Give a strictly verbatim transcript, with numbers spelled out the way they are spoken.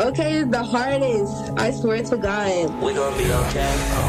Okay is the hardest. I swear to God. We gon' be okay.